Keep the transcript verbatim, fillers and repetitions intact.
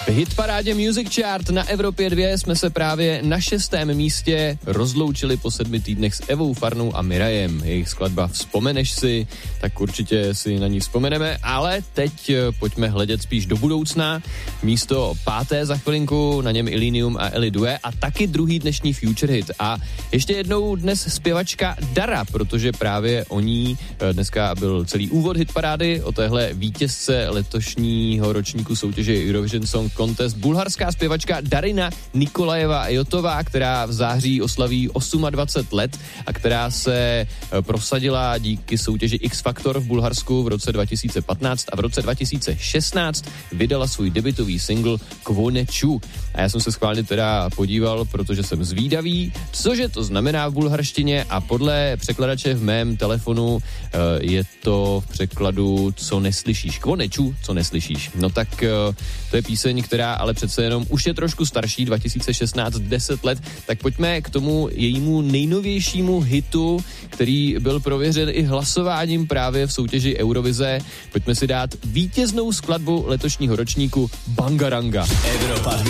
V hitparádě Music Chart na Evropě dva jsme se právě na šestém místě rozloučili po sedmi týdnech s Evou Farnou a Mirajem. Jejich skladba Vzpomeneš si, tak určitě si na ní vzpomeneme, ale teď pojďme hledět spíš do budoucna. Místo páté za chvilinku, na něm Illenium a Eli Due a taky druhý dnešní Future Hit. A ještě jednou dnes zpěvačka Dara, protože právě o ní dneska byl celý úvod hitparády, o téhle vítězce letošního ročníku soutěže Eurovision Song Contest, bulharská zpěvačka Darina Nikolajeva Jotová, která v září oslaví dvacet osm let a která se prosadila díky soutěži X Factor v Bulharsku v roce dva tisíce patnáct a v roce dva tisíce šestnáct vydala svůj debutový single Kvoneču. A já jsem se schválně teda podíval, protože jsem zvídavý, cože to znamená v bulharštině a podle překladače v mém telefonu je to v překladu co neslyšíš. Kvoneču, co neslyšíš. No tak to je píseň, která ale přece jenom už je trošku starší, dva tisíce šestnáct, deset let, tak pojďme k tomu jejímu nejnovějšímu hitu, který byl prověřen i hlasováním právě v soutěži Eurovize. Pojďme si dát vítěznou skladbu letošního ročníku Bangaranga. Evropa